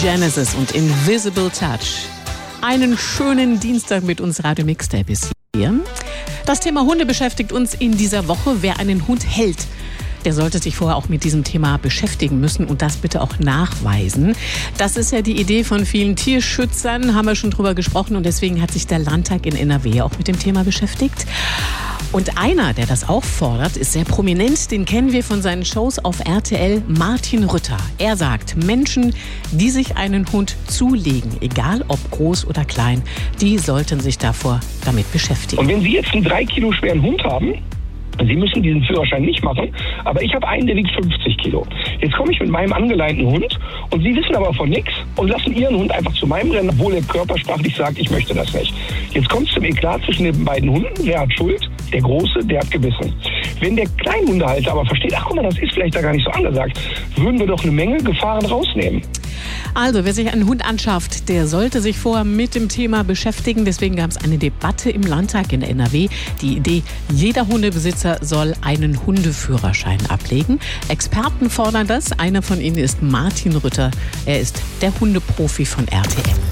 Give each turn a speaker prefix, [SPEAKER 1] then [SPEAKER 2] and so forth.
[SPEAKER 1] Genesis und Invisible Touch. Einen schönen Dienstag mit uns, Radio Mixtape ist hier. Das Thema Hunde beschäftigt uns in dieser Woche. Wer einen Hund hält, der sollte sich vorher auch mit diesem Thema beschäftigen müssen und das bitte auch nachweisen. Das ist ja die Idee von vielen Tierschützern, haben wir schon drüber gesprochen und deswegen hat sich der Landtag in NRW auch mit dem Thema beschäftigt. Und einer, der das auch fordert, ist sehr prominent, den kennen wir von seinen Shows auf RTL, Martin Rütter. Er sagt, Menschen, die sich einen Hund zulegen, egal ob groß oder klein, die sollten sich damit beschäftigen.
[SPEAKER 2] Und wenn Sie jetzt einen 3 Kilo schweren Hund haben, Sie müssen diesen Führerschein nicht machen, aber ich habe einen, der wiegt 50 Kilo. Jetzt komme ich mit meinem angeleinten Hund und Sie wissen aber von nichts und lassen Ihren Hund einfach zu meinem rennen, obwohl er körpersprachlich sagt, ich möchte das nicht. Jetzt kommt es zum Eklat zwischen den beiden Hunden. Wer hat Schuld? Der Große, der hat gebissen. Wenn der Kleinhundehalter aber versteht, ach guck mal, das ist vielleicht da gar nicht so angesagt, würden wir doch eine Menge Gefahren rausnehmen.
[SPEAKER 1] Also, wer sich einen Hund anschafft, der sollte sich vorher mit dem Thema beschäftigen. Deswegen gab es eine Debatte im Landtag in NRW. Die Idee, jeder Hundebesitzer soll einen Hundeführerschein ablegen. Experten fordern das. Einer von ihnen ist Martin Rütter. Er ist der Hundeprofi von RTL.